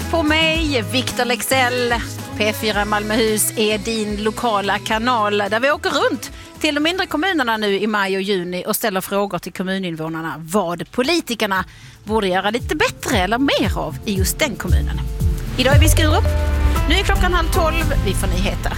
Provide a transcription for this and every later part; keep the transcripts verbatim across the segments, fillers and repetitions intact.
lyssnat på mig, Victor Lexell. P fyra Malmöhus är din lokala kanal där vi åker runt till de mindre kommunerna nu i maj och juni och ställer frågor till kommuninvånarna vad politikerna borde göra lite bättre eller mer av i just den kommunen. Idag är vi i Skurup. Nu är klockan halv tolv. Vi får nyheter.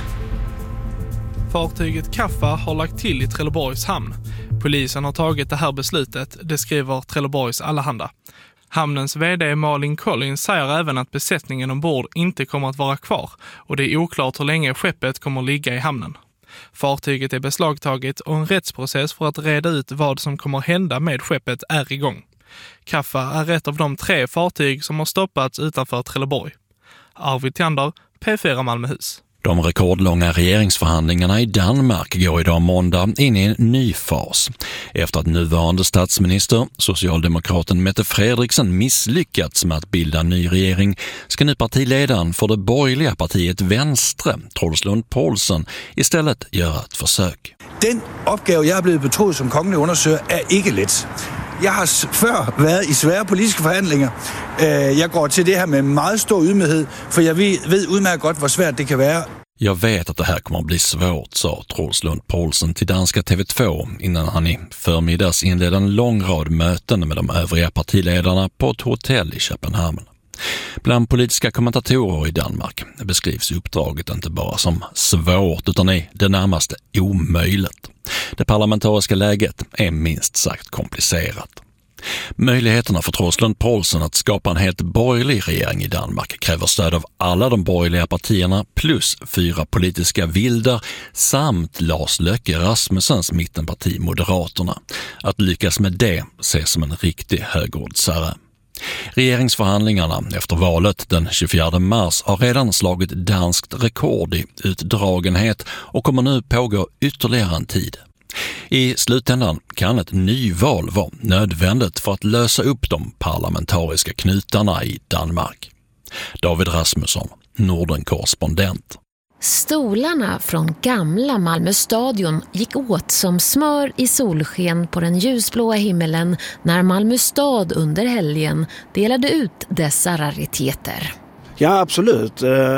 Fartyget Kaffa har lagt till i Trelleborgs hamn. Polisen har tagit det här beslutet, det skriver Trelleborgs Allehanda. Hamnens vd Malin Collins säger även att besättningen ombord inte kommer att vara kvar och det är oklart hur länge skeppet kommer att ligga i hamnen. Fartyget är beslagtaget och en rättsprocess för att reda ut vad som kommer hända med skeppet är igång. Kaffa är ett av de tre fartyg som har stoppats utanför Trelleborg. Arvid Tiander, P fyra Malmöhus. De rekordlånga regeringsförhandlingarna i Danmark går idag måndag in i en ny fas. Efter att nuvarande statsminister, socialdemokraten Mette Frederiksen, misslyckats med att bilda en ny regering ska nu partiledaren för det borgerliga partiet Venstre, Troels Lund Poulsen, istället göra ett försök. Den opgave, jeg er blevet betroet som kongelig undersøger, er ikke let. Jeg har før været i svære politiske forhandlinger. Jeg går til det her med meget stor ydmyghed, for jeg ved udmærket godt, hvor svært det kan være. Jag vet att det här kommer att bli svårt, sa Troels Lund Poulsen till danska T V två innan han i förmiddags inledde en lång rad möten med de övriga partiledarna på ett hotell i Köpenhamn. Bland politiska kommentatorer i Danmark beskrivs uppdraget inte bara som svårt utan är det närmaste omöjligt. Det parlamentariska läget är minst sagt komplicerat. Möjligheterna för Troels Lund Poulsen att skapa en helt borgerlig regering i Danmark kräver stöd av alla de borgerliga partierna plus fyra politiska vildar samt Lars Løkke Rasmussens mittenparti Moderaterna. Att lyckas med det ses som en riktig högoddsare. Regeringsförhandlingarna efter valet den tjugofjärde mars har redan slagit danskt rekord i utdragenhet och kommer nu pågå ytterligare en tid. I slutändan kan ett nyval vara nödvändigt för att lösa upp de parlamentariska knutarna i Danmark. David Rasmusson, Norden-korrespondent. Stolarna från gamla Malmö stadion gick åt som smör i solsken på den ljusblåa himmelen när Malmö stad under helgen delade ut dessa rariteter. Ja, absolut.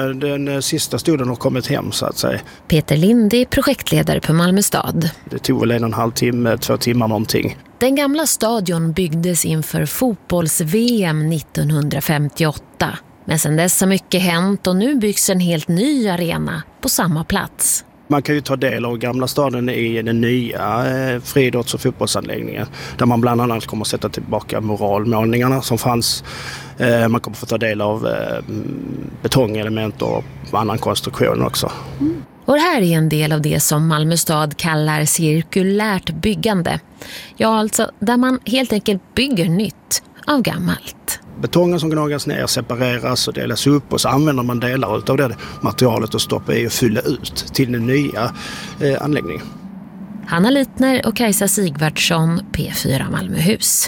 Den sista stolen har kommit hem så att säga. Peter Linde, projektledare på Malmö stad. Det tog väl en och en halv timme, två timmar någonting. Den gamla stadion byggdes inför fotbolls-V M nittonhundrafemtioåtta. Men sedan dess har mycket hänt och nu byggs en helt ny arena på samma plats. Man kan ju ta del av gamla staden i den nya eh, friidrotts- och fotbollsanläggningen där man bland annat kommer att sätta tillbaka moralmålningarna som fanns. Eh, man kommer att få ta del av eh, betongelement och annan konstruktion också. Mm. Och det här är en del av det som Malmö stad kallar cirkulärt byggande. Ja, alltså där man helt enkelt bygger nytt av gammalt. Betongen som gnagas ner separeras och delas upp och så använder man delar av det materialet och stoppar i och fyller ut till den nya eh, anläggningen. Hanna Litner och Kajsa Sigvardsson, P fyra Malmöhus.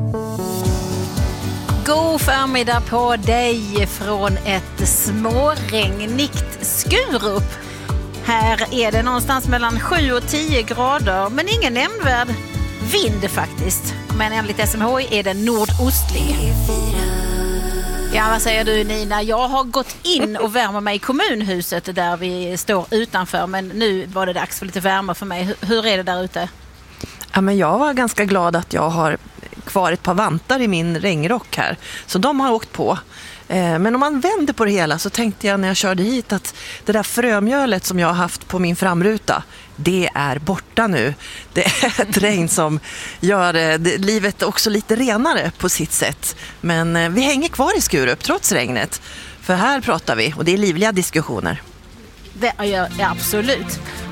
God förmiddag på dig från ett småregnigt Skurup. Här är det någonstans mellan sju och tio grader men ingen nämnvärd vind faktiskt. Men enligt S M H I är det nordostlig. Ja, vad säger du Nina? Jag har gått in och värmer mig i kommunhuset där vi står utanför. Men nu var det dags för lite värme för mig. Hur är det där ute? Ja, men jag var ganska glad att jag har kvar ett par vantar i min regnrock här. Så de har åkt på. Men om man vänder på det hela så tänkte jag när jag körde hit att det där frömjölet som jag har haft på min framruta, det är borta nu. Det är ett regn som gör det, livet också lite renare på sitt sätt. Men vi hänger kvar i Skurup trots regnet. För här pratar vi och det är livliga diskussioner. Det, ja, absolut.